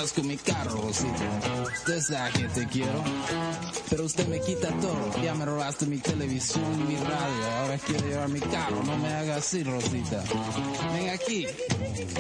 robas con mi carro, Rosita. Usted sabe que te quiero, pero usted me quita todo. Ya me robaste mi televisión, mi radio, ahora quiere llevar mi carro. No me hagas así, Rosita. Ven aquí.